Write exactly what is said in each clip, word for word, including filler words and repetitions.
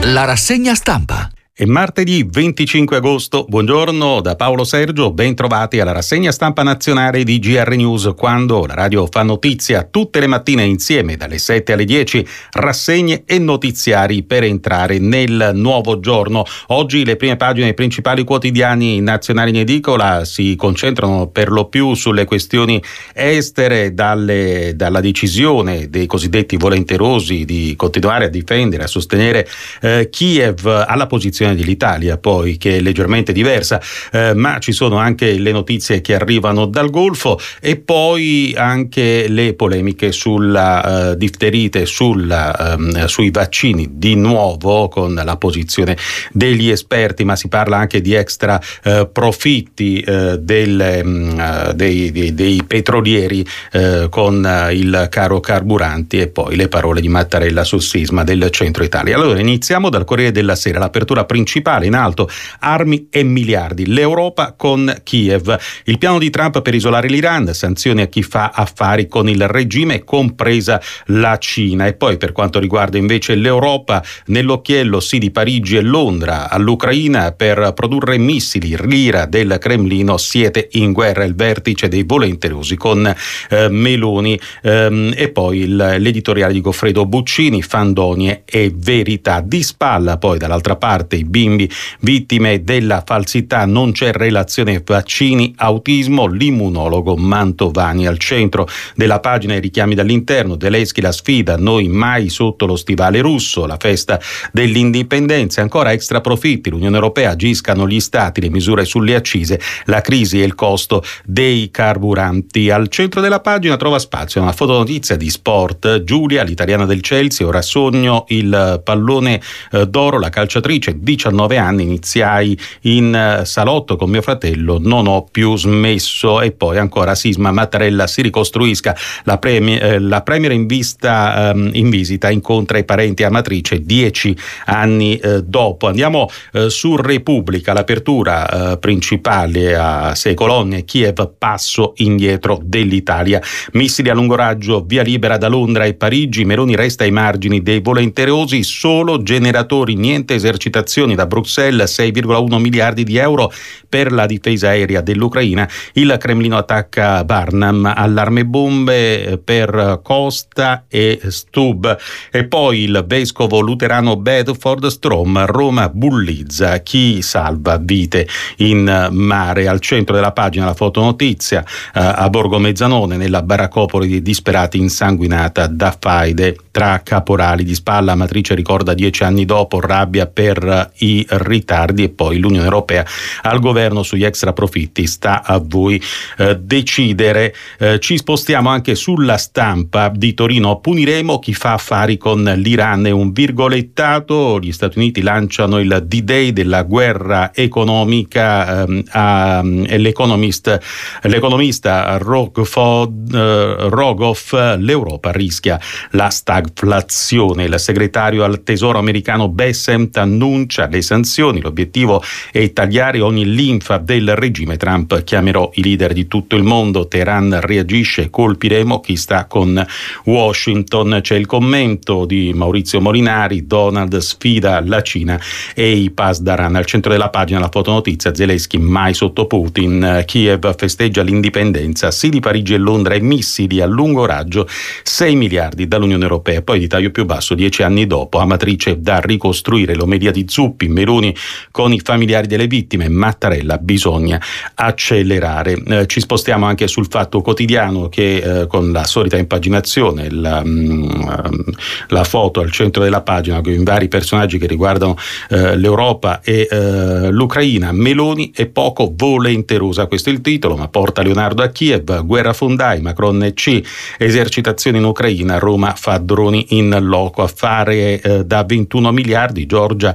La rassegna stampa. È martedì venticinque agosto, buongiorno da Paolo Sergio, ben trovati alla rassegna stampa nazionale di G R News, quando la radio fa notizia tutte le mattine insieme dalle sette alle dieci, rassegne e notiziari per entrare nel nuovo giorno. Oggi le prime pagine dei principali quotidiani nazionali in edicola si concentrano per lo più sulle questioni estere, dalle, dalla decisione dei cosiddetti volenterosi di continuare a difendere, a sostenere eh, Kiev, alla posizione dell'Italia poi che è leggermente diversa, eh, ma ci sono anche le notizie che arrivano dal Golfo e poi anche le polemiche sulla uh, difterite, sulla, um, sui vaccini, di nuovo con la posizione degli esperti, ma si parla anche di extra uh, profitti uh, del, um, dei, dei, dei petrolieri uh, con uh, il caro carburanti e poi le parole di Mattarella sul sisma del centro Italia. Allora iniziamo dal Corriere della Sera, l'apertura principale in alto, armi e miliardi, l'Europa con Kiev, il piano di Trump per isolare l'Iran, sanzioni a chi fa affari con il regime, compresa la Cina. E poi per quanto riguarda invece l'Europa, nell'occhiello sì di Parigi e Londra all'Ucraina per produrre missili, l'ira del Cremlino, siete in guerra, il vertice dei volenterosi con eh, Meloni, ehm, e poi il, l'editoriale di Goffredo Buccini, fandonie e verità. Di spalla poi dall'altra parte i bimbi vittime della falsità, non c'è relazione vaccini, autismo, l'immunologo Mantovani. Al centro della pagina i richiami dall'interno, Zelensky la sfida, noi mai sotto lo stivale russo, la festa dell'indipendenza, ancora extra profitti, l'Unione Europea, agiscano gli stati, le misure sulle accise, la crisi e il costo dei carburanti. Al centro della pagina trova spazio una fotonotizia di sport, Giulia, l'italiana del Chelsea, ora sogno il pallone eh, d'oro, la calciatrice, diciannove anni, iniziai in salotto con mio fratello, non ho più smesso. E poi ancora sisma, Mattarella si ricostruisca, la, premi- eh, la premier in, vista, ehm, in visita incontra i parenti Amatrice dieci anni eh, dopo. Andiamo eh, su Repubblica, l'apertura eh, principale a sei colonne, Kiev, passo indietro dell'Italia, missili a lungo raggio, via libera da Londra e Parigi, Meloni resta ai margini dei volenterosi, solo generatori, niente esercitazioni da Bruxelles, sei virgola uno miliardi di euro per la difesa aerea dell'Ucraina, il Cremlino attacca Barnam, allarme bombe per Costa e Stubb. E poi il vescovo luterano Bedford Strom, Roma bullizza, chi salva vite in mare. Al centro della pagina la fotonotizia, eh, a Borgo Mezzanone, nella baraccopoli di disperati insanguinata da faide tra caporali. Di spalla Amatrice ricorda dieci anni dopo, rabbia per i ritardi. E poi l'Unione Europea al governo sugli extra profitti, sta a voi eh, decidere. Eh, ci spostiamo anche sulla Stampa di Torino, puniremo chi fa affari con l'Iran, è un virgolettato, gli Stati Uniti lanciano il D-Day della guerra economica, ehm, a, l'economist, l'economista Rogfod, eh, Rogoff, l'Europa rischia la stagflazione, il segretario al tesoro americano Bessent annuncia le sanzioni, l'obiettivo è tagliare ogni linfa del regime Trump, chiamerò i leader di tutto il mondo, Teheran reagisce, colpiremo chi sta con Washington. C'è il commento di Maurizio Molinari, Donald sfida la Cina e i Pasdaran. Al centro della pagina la fotonotizia, Zelensky mai sotto Putin, Kiev festeggia l'indipendenza, sì di Parigi e Londra e missili a lungo raggio, sei miliardi dall'Unione Europea. Poi di taglio più basso, dieci anni dopo, Amatrice da ricostruire, l'omelia di Zuppi, Meloni con i familiari delle vittime, Mattarella bisogna accelerare. Eh, ci spostiamo anche sul Fatto Quotidiano che eh, con la solita impaginazione, la, mh, la foto al centro della pagina con i vari personaggi che riguardano eh, l'Europa e eh, l'Ucraina, Meloni è poco volenterosa, questo è il titolo, ma porta Leonardo a Kiev, guerra fondai, Macron C, esercitazioni in Ucraina, Roma fa droni in loco, affare eh, da ventuno miliardi, Giorgia è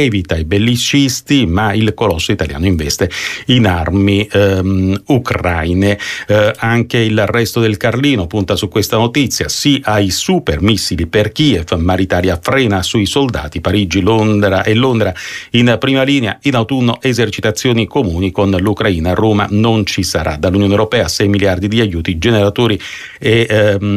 evita i bellicisti, ma il colosso italiano investe in armi ehm, ucraine. Eh, anche il Resto del Carlino punta su questa notizia: sì ai super missili per Kiev, ma l'Italia frena sui soldati. Parigi, Londra e Londra in prima linea. In autunno esercitazioni comuni con l'Ucraina. Roma non ci sarà. Dall'Unione Europea sei miliardi di aiuti, generatori e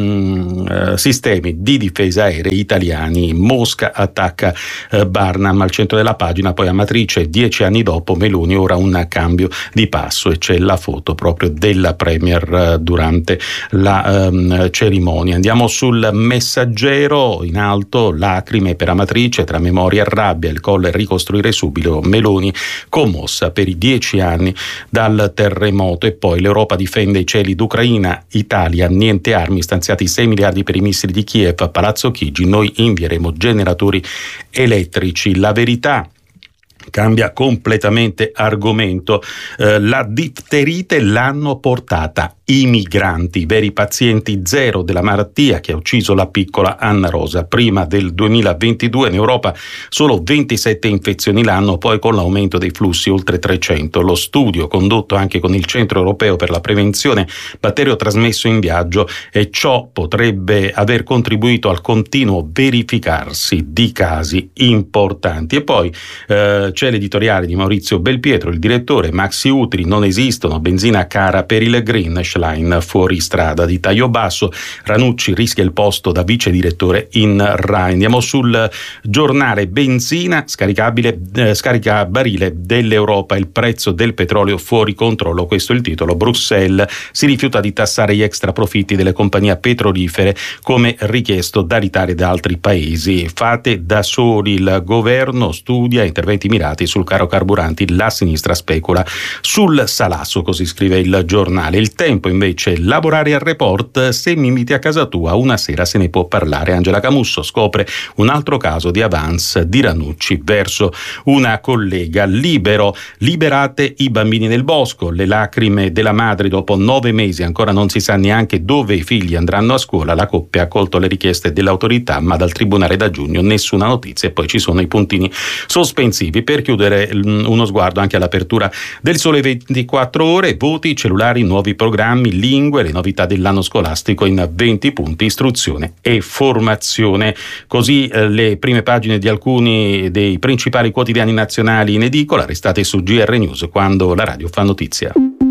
ehm, sistemi di difesa aerei italiani. Mosca attacca eh, Barnum al centro della pagina. Poi Amatrice, dieci anni dopo Meloni, ora un cambio di passo, e c'è la foto proprio della Premier eh, durante la ehm, cerimonia. Andiamo sul Messaggero. In alto, lacrime per Amatrice, tra memoria e rabbia, il Colle ricostruire subito. Meloni commossa per i dieci anni dal terremoto. E poi l'Europa difende i cieli d'Ucraina, Italia niente armi, stanziati sei miliardi per i missili di Kiev. Palazzo Chigi, noi invieremo generatori elettrici. La Verità cambia completamente argomento. Eh, la difterite l'hanno portata i migranti, veri pazienti zero della malattia che ha ucciso la piccola Anna Rosa. Prima del duemilaventidue in Europa solo ventisette infezioni l'anno, poi con l'aumento dei flussi oltre trecento. Lo studio condotto anche con il Centro Europeo per la Prevenzione Batterio trasmesso in viaggio, e ciò potrebbe aver contribuito al continuo verificarsi di casi importanti. E poi eh, c'è l'editoriale di Maurizio Belpietro, il direttore: maxi utili non esistono, benzina cara per il green, Schlein fuori strada. Di taglio basso, Ranucci rischia il posto da vice direttore in Rai. Andiamo sul Giornale. Benzina scaricabile, eh, scaricabarile dell'Europa, il prezzo del petrolio fuori controllo, questo è il titolo. Bruxelles si rifiuta di tassare gli extra profitti delle compagnie petrolifere come richiesto dall'Italia e da altri paesi. Fate da soli, il governo studia interventi mirati sul caro carburanti, la sinistra specula sul salasso, così scrive il Giornale. Il Tempo invece: lavorare al report, se mi inviti a casa tua una sera se ne può parlare. Angela Camusso scopre un altro caso di avance di Ranucci verso una collega. Libero, liberate i bambini nel bosco, le lacrime della madre dopo nove mesi, ancora non si sa neanche dove i figli andranno a scuola. La coppia ha accolto le richieste dell'autorità, ma dal tribunale da giugno nessuna notizia. E poi ci sono i puntini sospensivi. Per chiudere, uno sguardo anche all'apertura del Sole ventiquattro Ore. Voti, cellulari, nuovi programmi, lingue, le novità dell'anno scolastico in venti punti, istruzione e formazione. Così eh, le prime pagine di alcuni dei principali quotidiani nazionali in edicola. Restate su G R News, quando la radio fa notizia.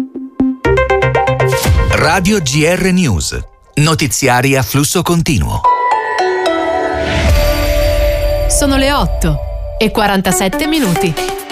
Radio G R News, notiziari a flusso continuo. Sono le otto e quarantasette minuti.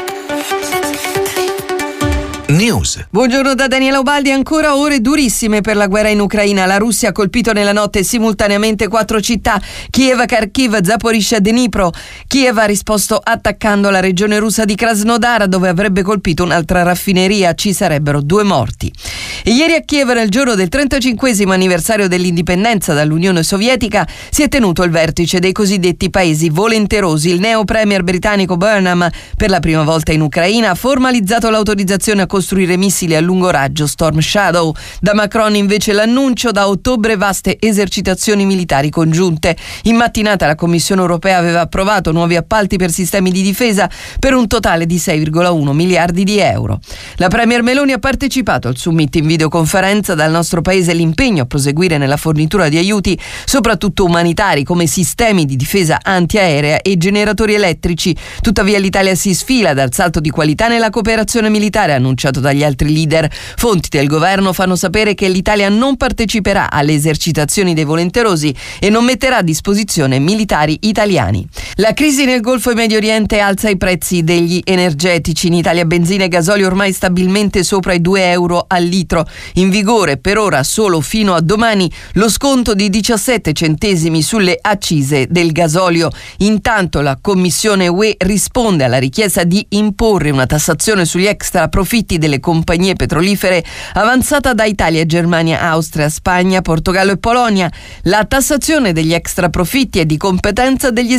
News. Buongiorno da Daniela Ubaldi. Ancora ore durissime per la guerra in Ucraina. La Russia ha colpito nella notte simultaneamente quattro città: Kiev, Kharkiv, Zaporizhzhia, Dnipro. Kiev ha risposto attaccando la regione russa di Krasnodar, dove avrebbe colpito un'altra raffineria. Ci sarebbero due morti. E ieri a Kiev, nel giorno del trentacinquesimo anniversario dell'indipendenza dall'Unione Sovietica, si è tenuto il vertice dei cosiddetti paesi volenterosi. Il neo premier britannico Burnham, per la prima volta in Ucraina, ha formalizzato l'autorizzazione a costruire missili a lungo raggio Storm Shadow. Da Macron invece l'annuncio: da ottobre vaste esercitazioni militari congiunte. In mattinata la Commissione europea aveva approvato nuovi appalti per sistemi di difesa per un totale di sei virgola uno miliardi di euro. La premier Meloni ha partecipato al summit in videoconferenza. Dal nostro paese l'impegno a proseguire nella fornitura di aiuti, soprattutto umanitari, come sistemi di difesa antiaerea e generatori elettrici. Tuttavia l'Italia si sfila dal salto di qualità nella cooperazione militare annunciato dagli altri leader. Fonti del governo fanno sapere che l'Italia non parteciperà alle esercitazioni dei volenterosi e non metterà a disposizione militari italiani. La crisi nel Golfo e Medio Oriente alza i prezzi degli energetici. In Italia benzina e gasolio ormai stabilmente sopra i due euro al litro. In vigore per ora solo fino a domani lo sconto di diciassette centesimi sulle accise del gasolio. Intanto la Commissione U E risponde alla richiesta di imporre una tassazione sugli extra profitti delle compagnie petrolifere avanzata da Italia, Germania, Austria, Spagna, Portogallo e Polonia. La tassazione degli extra profitti è di competenza degli Stati membri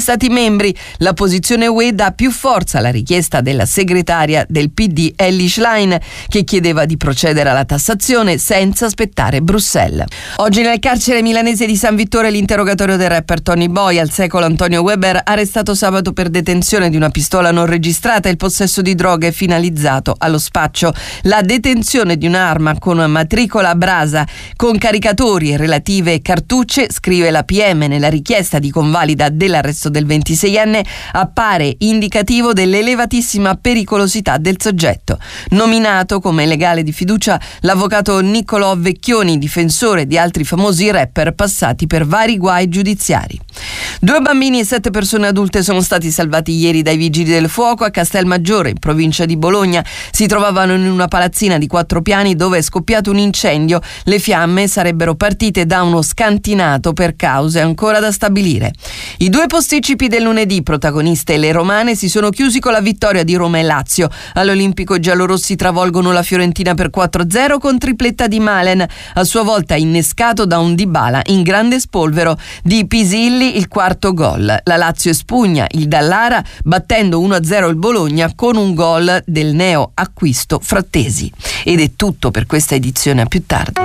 membri. La posizione U E dà più forza alla richiesta della segretaria del P D Elly Schlein, che chiedeva di procedere alla tassazione senza aspettare Bruxelles. Oggi nel carcere milanese di San Vittore l'interrogatorio del rapper Tony Boy. Al secolo Antonio Weber, arrestato sabato per detenzione di una pistola non registrata e il possesso di droghe finalizzato allo spaccio. La detenzione di un'arma con matricola a brasa, con caricatori e relative cartucce, scrive la P M nella richiesta di convalida dell'arresto del ventiseienne, appare indicativo dell'elevatissima pericolosità del soggetto. Nominato come legale di fiducia l'avvocato Niccolò Vecchioni, difensore di altri famosi rapper passati per vari guai giudiziari. Due bambini e sette persone adulte sono stati salvati ieri dai vigili del fuoco a Castelmaggiore, in provincia di Bologna. Si trovavano in una palazzina di quattro piani dove è scoppiato un incendio. Le fiamme sarebbero partite da uno scantinato per cause ancora da stabilire. I due posticipi del lunedì, protagoniste le romane, si sono chiusi con la vittoria di Roma e Lazio. All'Olimpico i giallorossi travolgono la Fiorentina per quattro a zero con tripletta di Malen, a sua volta innescato da un Dybala in grande spolvero. Di Pisilli il quarto gol. La Lazio espugna il Dallara battendo uno a zero il Bologna con un gol del neo acquisto Frattesi. Ed è tutto per questa edizione, a più tardi.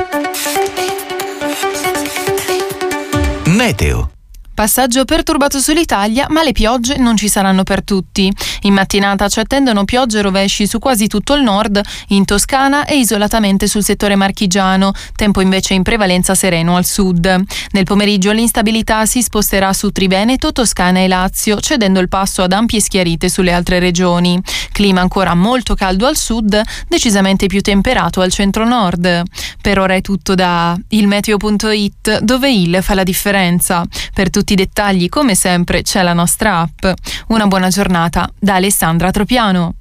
Meteo. Passaggio perturbato sull'Italia, ma le piogge non ci saranno per tutti. In mattinata ci attendono piogge e rovesci su quasi tutto il nord, in Toscana e isolatamente sul settore marchigiano, tempo invece in prevalenza sereno al sud. Nel pomeriggio l'instabilità si sposterà su Triveneto, Toscana e Lazio, cedendo il passo ad ampie schiarite sulle altre regioni. Clima ancora molto caldo al sud, decisamente più temperato al centro-nord. Per ora è tutto da ilmeteo punto it, dove il fa la differenza. Per tutti i dettagli, come sempre, c'è la nostra app. Una buona giornata da Alessandra Tropiano.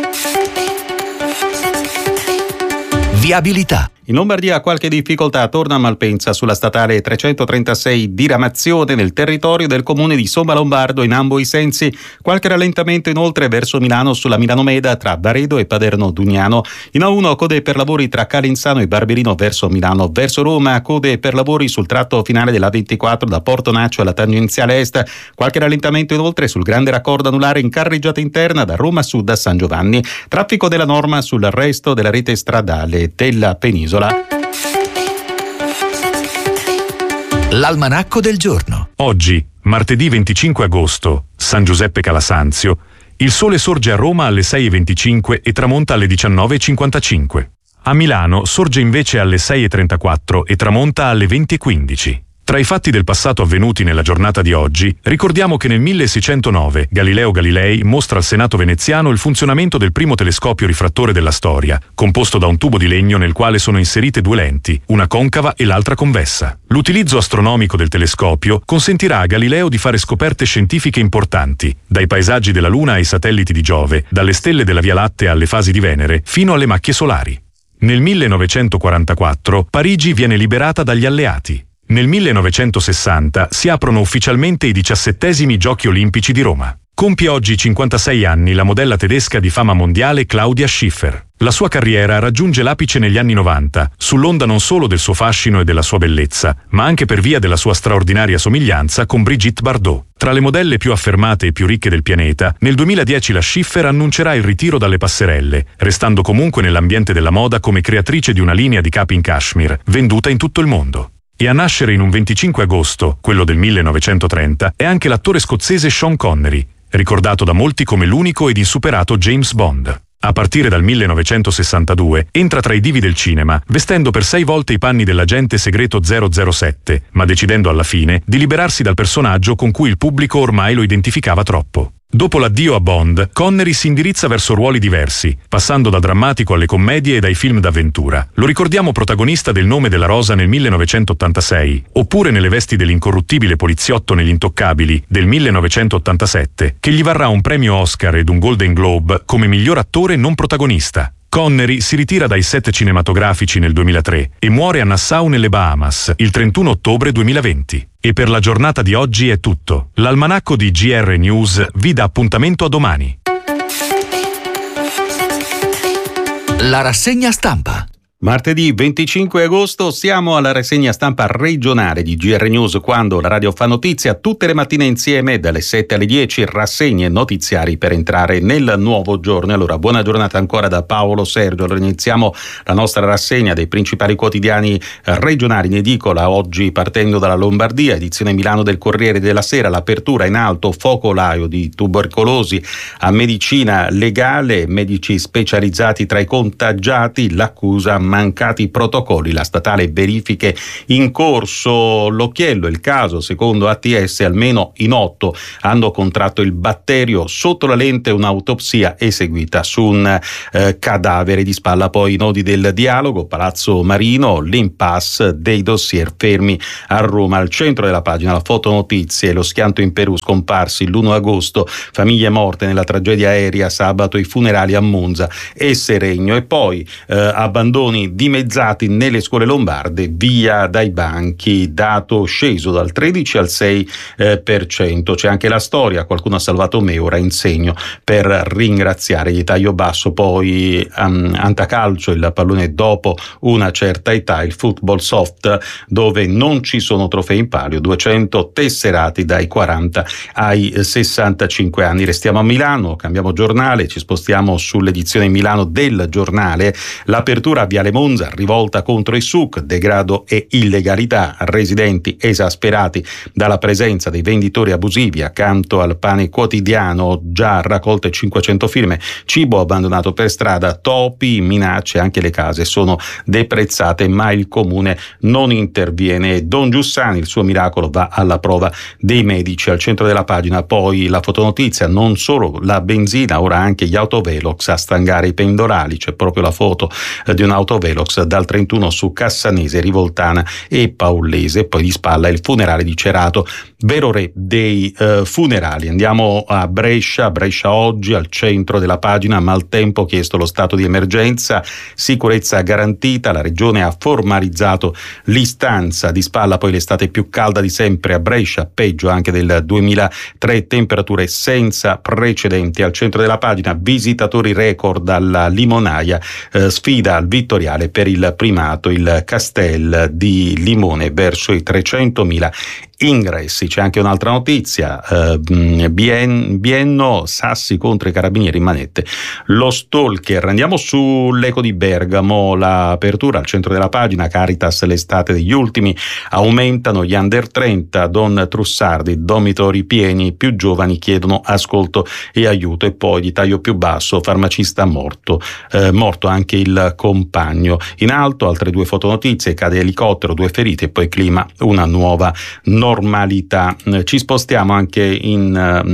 Viabilità. In Lombardia qualche difficoltà torna a Malpensa sulla statale trecentotrentasei diramazione nel territorio del comune di Sommalombardo in ambo i sensi. Qualche rallentamento inoltre verso Milano sulla Milano-Meda tra Varedo e Paderno-Dugnano. In A uno code per lavori tra Calinsano e Barberino verso Milano. Verso Roma code per lavori sul tratto finale della ventiquattro da Porto Naccio alla tangenziale est. Qualche rallentamento inoltre sul grande raccordo anulare in carreggiata interna da Roma Sud a San Giovanni. Traffico della norma sul resto della rete stradale della penisola. L'almanacco del giorno. Oggi, martedì venticinque agosto, San Giuseppe Calasanzio, il sole sorge a Roma alle sei e venticinque e tramonta alle diciannove e cinquantacinque. A Milano sorge invece alle sei e trentaquattro e tramonta alle venti e quindici. Tra i fatti del passato avvenuti nella giornata di oggi, ricordiamo che nel milleseicentonove Galileo Galilei mostra al Senato veneziano il funzionamento del primo telescopio rifrattore della storia, composto da un tubo di legno nel quale sono inserite due lenti, una concava e l'altra convessa. L'utilizzo astronomico del telescopio consentirà a Galileo di fare scoperte scientifiche importanti, dai paesaggi della Luna ai satelliti di Giove, dalle stelle della Via Lattea alle fasi di Venere, fino alle macchie solari. Nel millenovecentoquarantaquattro Parigi viene liberata dagli alleati. Nel millenovecentosessanta si aprono ufficialmente i diciassettesimi Giochi Olimpici di Roma. Compie oggi cinquantasei anni la modella tedesca di fama mondiale Claudia Schiffer. La sua carriera raggiunge l'apice negli anni novanta, sull'onda non solo del suo fascino e della sua bellezza, ma anche per via della sua straordinaria somiglianza con Brigitte Bardot. Tra le modelle più affermate e più ricche del pianeta, nel duemiladieci la Schiffer annuncerà il ritiro dalle passerelle, restando comunque nell'ambiente della moda come creatrice di una linea di capi in cashmere, venduta in tutto il mondo. E a nascere in un venticinque agosto, quello del millenovecentotrenta, è anche l'attore scozzese Sean Connery, ricordato da molti come l'unico ed insuperato James Bond. A partire dal millenovecentosessantadue entra tra i divi del cinema, vestendo per sei volte i panni dell'agente segreto zero zero sette, ma decidendo alla fine di liberarsi dal personaggio con cui il pubblico ormai lo identificava troppo. Dopo l'addio a Bond, Connery si indirizza verso ruoli diversi, passando da drammatico alle commedie e dai film d'avventura. Lo ricordiamo protagonista del Nome della Rosa nel millenovecentottantasei, oppure nelle vesti dell'incorruttibile poliziotto negli Intoccabili del millenovecentottantasette, che gli varrà un premio Oscar ed un Golden Globe come miglior attore non protagonista. Connery si ritira dai set cinematografici nel duemilatré e muore a Nassau nelle Bahamas il trentuno ottobre duemilaventi. E per la giornata di oggi è tutto. L'almanacco di G R News vi dà appuntamento a domani. La rassegna stampa. Martedì venticinque agosto siamo alla rassegna stampa regionale di G R News, quando la radio fa notizia tutte le mattine insieme dalle sette alle dieci, rassegne notiziari per entrare nel nuovo giorno. Allora, buona giornata ancora da Paolo Sergio. Allora, iniziamo la nostra rassegna dei principali quotidiani regionali in edicola, oggi partendo dalla Lombardia, edizione Milano del Corriere della Sera, l'apertura in alto, focolaio di tubercolosi a medicina legale, medici specializzati tra i contagiati, l'accusa mancati protocolli, la statale verifiche in corso. L'occhiello, il caso, secondo A T S almeno in otto hanno contratto il batterio, sotto la lente un'autopsia eseguita su un eh, cadavere. Di spalla poi i nodi del dialogo, Palazzo Marino, l'impasse dei dossier fermi a Roma. Al centro della pagina la fotonotizie, lo schianto in Perù, scomparsi l'primo agosto, famiglie morte nella tragedia aerea, sabato i funerali a Monza e Seregno, e poi eh, abbandoni dimezzati nelle scuole lombarde, via dai banchi, dato sceso dal tredici al sei per cento. C'è anche la storia, qualcuno ha salvato me, ora insegno per ringraziare. Gli taglio basso, poi um, Antacalcio, il pallone dopo una certa età, il football soft dove non ci sono trofei in palio, duecento tesserati dai quaranta ai sessantacinque anni. Restiamo a Milano, cambiamo giornale, ci spostiamo sull'edizione Milano del Giornale. L'apertura a Viale Monza, rivolta contro i S U C, degrado e illegalità, residenti esasperati dalla presenza dei venditori abusivi accanto al pane quotidiano, già raccolte cinquecento firme, cibo abbandonato per strada, topi, minacce, anche le case sono deprezzate, ma il comune non interviene. Don Giussani, il suo miracolo va alla prova dei medici. Al centro della pagina poi la fotonotizia, non solo la benzina, ora anche gli autovelox a stangare i pendolari. C'è proprio la foto di un autovelox dal trentuno su Cassanese, Rivoltana e Paullese. Poi di spalla il funerale di Cerato, vero re dei eh, funerali. Andiamo a Brescia, Brescia oggi, al centro della pagina, maltempo, chiesto lo stato di emergenza, sicurezza garantita, la regione ha formalizzato l'istanza. Di spalla poi l'estate più calda di sempre a Brescia, peggio anche del duemilatré, temperature senza precedenti. Al centro della pagina, visitatori record alla Limonaia, eh, sfida al Vittoriale per il primato, il Castel di Limone verso i trecentomila ingressi. C'è anche un'altra notizia, eh, Bien, Bienno, Sassi contro i carabinieri, manette lo stalker. Andiamo sull'Eco di Bergamo, l'apertura al centro della pagina, Caritas, l'estate degli ultimi, aumentano gli under trenta, Don Trussardi, dormitori pieni, più giovani chiedono ascolto e aiuto. E poi di taglio più basso, farmacista morto, eh, morto anche il compagno. In alto altre due fotonotizie, cade elicottero, due feriti, e poi clima, una nuova normalità. Ci spostiamo anche in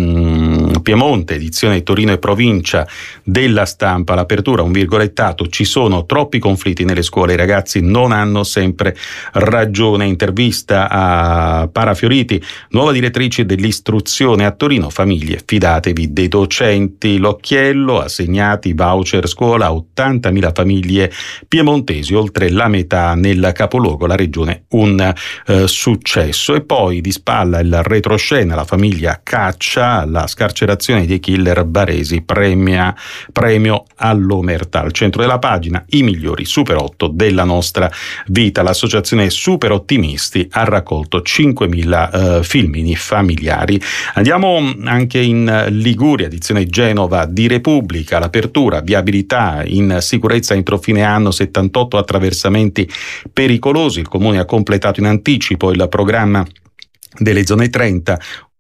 um, Piemonte, edizione Torino e provincia della Stampa. L'apertura, un virgolettato, ci sono troppi conflitti nelle scuole, i ragazzi non hanno sempre ragione. Intervista a Parafioriti, nuova direttrice dell'istruzione a Torino, famiglie fidatevi dei docenti. L'occhiello, assegnati voucher scuola a ottantamila famiglie piemontesi, oltre la metà nel capoluogo, la regione un eh, successo. E poi di spalla il retroscena, la famiglia caccia, la scarcerazione dei killer baresi, premia, premio all'omertà. Al centro della pagina, i migliori super otto della nostra vita. L'associazione Super Ottimisti ha raccolto cinquemila eh, filmini familiari. Andiamo anche in Liguria, edizione Genova di Repubblica, l'apertura, viabilità in sicurezza entro fine anno, settantotto attraversamenti pericolosi, il comune ha completato in anticipo il programma delle zone trenta,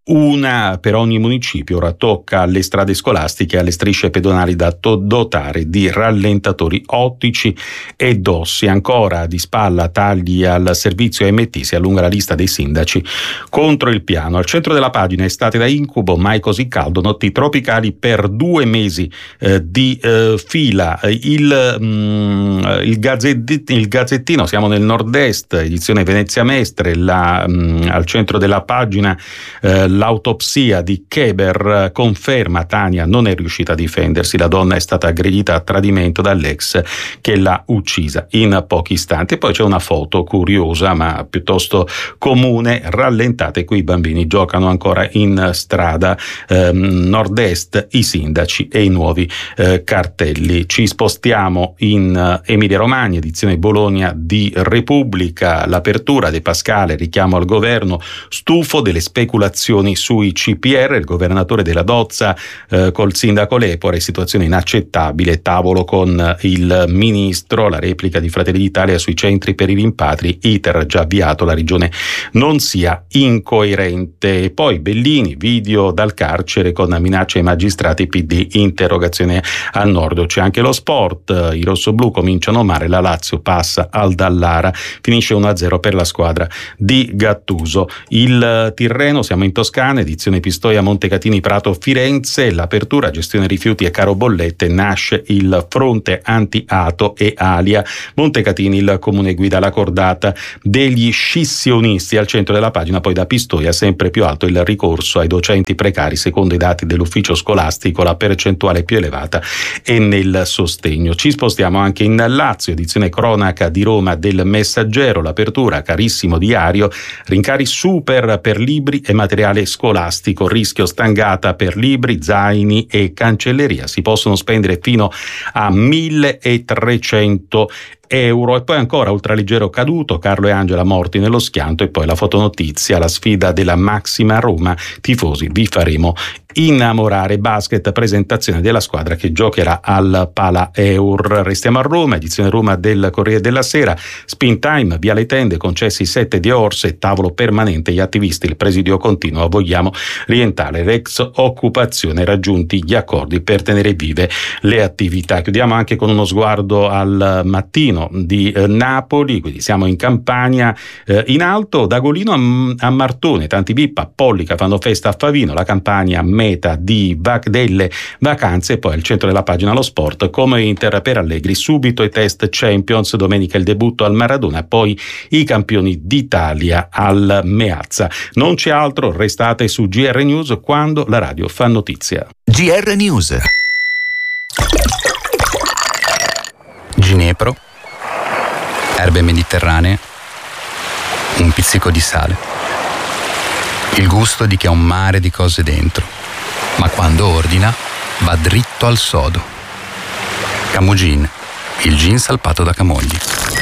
una per ogni municipio. Ora tocca alle strade scolastiche e alle strisce pedonali da dotare di rallentatori ottici e dossi. Ancora di spalla, tagli al servizio M T, si allunga la lista dei sindaci contro il piano. Al centro della pagina, estate da incubo, mai così caldo, notti tropicali per due mesi eh, di eh, fila. Il, mm, il, gazzetti, il Gazzettino, siamo nel nord-est, edizione Venezia Mestre, la, mm, al centro della pagina eh, L'autopsia di Keber conferma Tania non è riuscita a difendersi, la donna è stata aggredita a tradimento dall'ex che l'ha uccisa in pochi istanti. E poi c'è una foto curiosa ma piuttosto comune: rallentate, qui i bambini giocano ancora in strada, ehm, nord-est, i sindaci e i nuovi eh, cartelli. Ci spostiamo in uh, Emilia Romagna, edizione Bologna di Repubblica, l'apertura De Pascale, richiamo al governo, stufo delle speculazioni sui C P R, il governatore della Dozza eh, col sindaco Lepore, situazione inaccettabile, tavolo con il ministro, la replica di Fratelli d'Italia sui centri per i rimpatri, iter già avviato, la regione non sia incoerente. E poi Bellini, video dal carcere con minacce ai magistrati, P D, interrogazione a Nord. C'è anche lo sport, i rossoblù cominciano male, la Lazio passa al Dallara, finisce uno a zero per la squadra di Gattuso. Il Tirreno, siamo in Toscana, edizione Pistoia, Montecatini, Prato, Firenze, l'apertura, gestione rifiuti e caro bollette, nasce il fronte anti-Ato e Alia. Montecatini, il comune guida la cordata degli scissionisti, al centro della pagina. Poi da Pistoia sempre più alto il ricorso ai docenti precari, secondo i dati dell'ufficio scolastico la percentuale più elevata è nel sostegno. Ci spostiamo anche in Lazio, edizione cronaca di Roma del Messaggero, l'apertura, carissimo diario, rincari super per libri e materiale scolastico, rischio stangata per libri, zaini e cancelleria, si possono spendere fino a milletrecento euro. E poi ancora ultraleggero caduto, Carlo e Angela morti nello schianto. E poi la fotonotizia, la sfida della Maxima Roma, tifosi vi faremo innamorare. Basket, presentazione della squadra che giocherà al Pala Eur. Restiamo a Roma, edizione Roma del Corriere della Sera, spin time, via le tende, concessi sette di Orse, tavolo permanente, gli attivisti, il presidio continuo, vogliamo rientrare, l'ex occupazione, raggiunti gli accordi per tenere vive le attività. Chiudiamo anche con uno sguardo al Mattino di eh, Napoli, quindi siamo in Campania, eh, in alto, da Golino a, a Martone, tanti V I P a Pollica fanno festa a Favino, la Campania meta di vac- delle vacanze. E poi al centro della pagina lo sport, come Inter per Allegri, subito i test Champions, domenica il debutto al Maradona, poi i campioni d'Italia al Meazza. Non c'è altro, restate su G R News quando la radio fa notizia. G R News. Ginepro, erbe mediterranee, un pizzico di sale. Il gusto di chi ha un mare di cose dentro, ma quando ordina va dritto al sodo. Camogin, il gin salpato da Camogli.